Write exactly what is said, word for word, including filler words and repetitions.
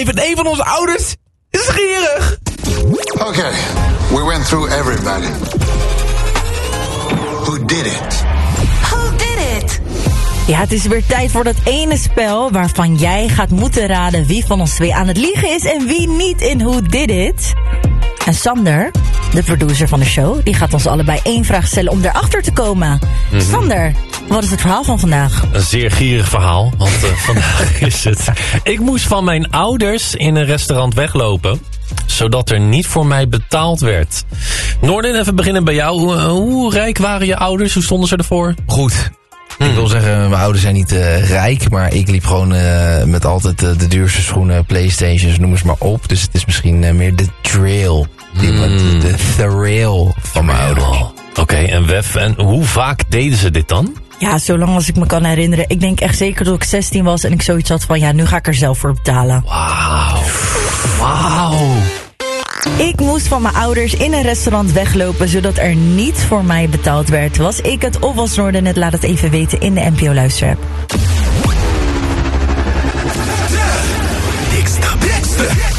even een van onze ouders is gierig. Oké, okay, we went through everybody. Who did it? Who did it? Ja, het is weer tijd voor dat ene spel waarvan jij gaat moeten raden wie van ons twee aan het liegen is en wie niet in Who Did It. En Sander, de producer van de show, die gaat ons allebei één vraag stellen om erachter te komen. Mm-hmm. Sander, wat is het verhaal van vandaag? Een zeer gierig verhaal, want uh, vandaag is het. Ik moest van mijn ouders in een restaurant weglopen, zodat er niet voor mij betaald werd. Noorden, even beginnen bij jou. Hoe, hoe rijk waren je ouders? Hoe stonden ze ervoor? Goed. Hmm. Ik wil zeggen, mijn ouders zijn niet uh, rijk, maar ik liep gewoon uh, met altijd uh, de duurste schoenen, Playstations, noem eens maar op. Dus het is misschien uh, meer de trail, die, hmm. de, de thrill van mijn ouders. Oké, okay, en Wef, en hoe vaak deden ze dit dan? Ja, zolang als ik me kan herinneren. Ik denk echt zeker dat ik zestien was en ik zoiets had van, ja, nu ga ik er zelf voor betalen. Wauw. Wauw. Ik moest van mijn ouders in een restaurant weglopen, zodat er niet voor mij betaald werd. Was ik het of was Noorden het? Laat het even weten in de N P O Luisterapp.